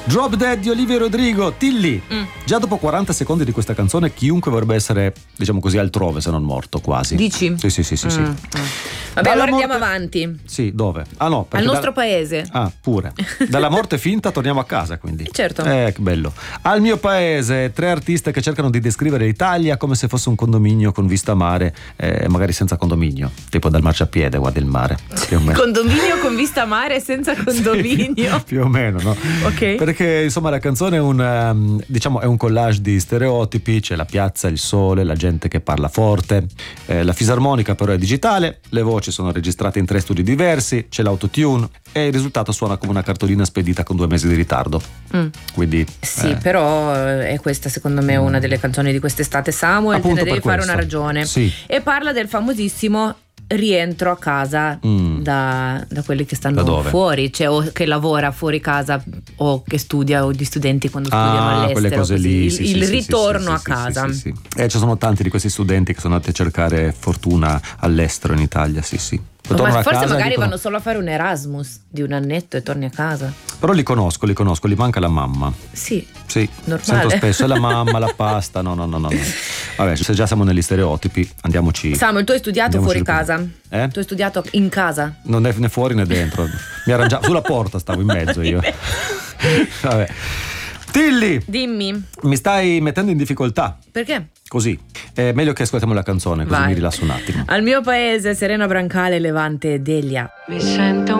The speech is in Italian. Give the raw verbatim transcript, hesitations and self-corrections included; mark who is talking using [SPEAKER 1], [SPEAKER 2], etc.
[SPEAKER 1] Drop Dead di Olivia Rodrigo. Tilly, mm. già dopo quaranta secondi di questa canzone chiunque vorrebbe essere, diciamo così, altrove se non morto quasi.
[SPEAKER 2] Dici?
[SPEAKER 1] Sì sì sì sì,
[SPEAKER 2] mm.
[SPEAKER 1] sì.
[SPEAKER 2] Mm. Vabbè,
[SPEAKER 1] Dalla
[SPEAKER 2] allora
[SPEAKER 1] morte...
[SPEAKER 2] andiamo avanti.
[SPEAKER 1] Sì, dove? Ah no,
[SPEAKER 2] al nostro
[SPEAKER 1] da...
[SPEAKER 2] paese.
[SPEAKER 1] Ah, pure. Dalla morte finta torniamo a casa, quindi.
[SPEAKER 2] Certo.
[SPEAKER 1] Eh, che bello. Al mio paese, tre artiste che cercano di descrivere l'Italia come se fosse un condominio con vista mare, eh, magari senza condominio, tipo dal marciapiede, guarda il mare. Più o meno.
[SPEAKER 2] Condominio con vista mare senza condominio.
[SPEAKER 1] Sì, più o meno, no?
[SPEAKER 2] Ok.
[SPEAKER 1] Perché insomma la canzone è un um, diciamo è un collage di stereotipi, c'è la piazza, il sole, la gente che parla forte, eh, la fisarmonica però è digitale, le voci sono registrate in tre studi diversi, c'è l'autotune e il risultato suona come una cartolina spedita con due mesi di ritardo. Mm. Quindi
[SPEAKER 2] sì,
[SPEAKER 1] eh.
[SPEAKER 2] però è questa secondo me una delle canzoni di quest'estate. Samuel,
[SPEAKER 1] appunto,
[SPEAKER 2] te ne devi fare
[SPEAKER 1] questo.
[SPEAKER 2] Una ragione.
[SPEAKER 1] Sì.
[SPEAKER 2] E parla del famosissimo rientro a casa mm. da, da quelli che stanno fuori, cioè o che lavora fuori casa o che studia, o gli studenti quando
[SPEAKER 1] ah,
[SPEAKER 2] studiano all'estero,
[SPEAKER 1] quelle cose
[SPEAKER 2] così.
[SPEAKER 1] lì,
[SPEAKER 2] il,
[SPEAKER 1] sì,
[SPEAKER 2] il
[SPEAKER 1] sì,
[SPEAKER 2] ritorno
[SPEAKER 1] sì,
[SPEAKER 2] a
[SPEAKER 1] sì,
[SPEAKER 2] casa
[SPEAKER 1] sì, sì, sì. Eh, ci sono tanti di questi studenti che sono andati a cercare fortuna all'estero in Italia, sì sì.
[SPEAKER 2] Ma forse
[SPEAKER 1] casa,
[SPEAKER 2] magari
[SPEAKER 1] dicono...
[SPEAKER 2] vanno solo a fare un Erasmus di un annetto e torni a casa.
[SPEAKER 1] Però li conosco, li conosco, gli manca la mamma.
[SPEAKER 2] Sì,
[SPEAKER 1] sì.
[SPEAKER 2] normale.
[SPEAKER 1] Sento spesso, è la mamma, la pasta, no no no no, no. Vabbè, se già siamo negli stereotipi, andiamoci.
[SPEAKER 2] Samuel, tu hai studiato fuori casa?
[SPEAKER 1] Eh?
[SPEAKER 2] Tu hai studiato in casa?
[SPEAKER 1] Non è né fuori né dentro. Mi arrangiavo, sulla porta stavo in mezzo io. Vabbè. Tilly,
[SPEAKER 2] dimmi.
[SPEAKER 1] Mi stai mettendo in difficoltà.
[SPEAKER 2] Perché?
[SPEAKER 1] Così, è meglio che ascoltiamo la canzone, così Vai. mi rilasso un attimo.
[SPEAKER 2] Al mio paese, Serena Brancale, Levante e Delia.
[SPEAKER 3] Mi sento